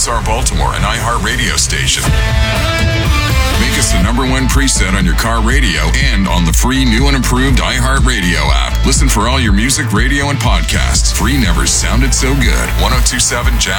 KSR Baltimore, an iHeartRadio station. Make us the number one preset on your car radio and on the free new and improved iHeartRadio app. Listen for all your music, radio, and podcasts. Free never sounded so good. 102.7 Jazz